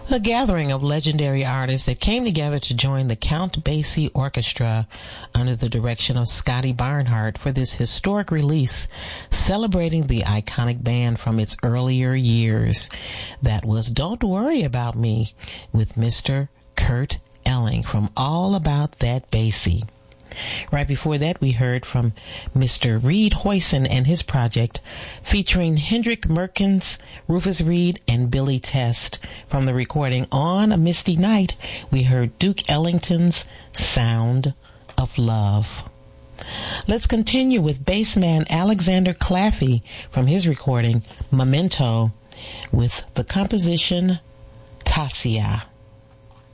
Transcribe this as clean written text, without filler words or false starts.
A gathering of legendary artists that came together to join the Count Basie Orchestra under the direction of Scotty Barnhart for this historic release celebrating the iconic band from its earlier years. That was Don't Worry About Me with Mr. Kurt Elling from All About That Basie. Right before that, we heard from Mr. Reed Hoyson and his project featuring Hendrik Merkens, Rufus Reed, and Billy Test. From the recording On a Misty Night, we heard Duke Ellington's Sound of Love. Let's continue with bassman Alexander Claffey from his recording Memento with the composition Tassia.